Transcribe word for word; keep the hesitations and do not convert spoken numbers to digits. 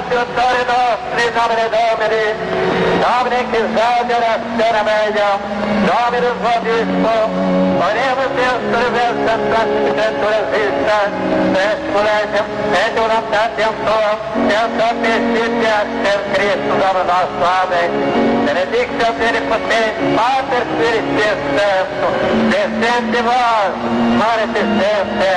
Aiutori nostri, Domine Domini, Domine che salve la sera meglio, Domine Vobisco, oremos Deus por essa praticante resista, desculete, et una tantiantor, essa persistia per Cristo, Domine nostro, Amém. Benedicta Omnipotens, Pater Spiritus Sancto, descende vós, manifestente,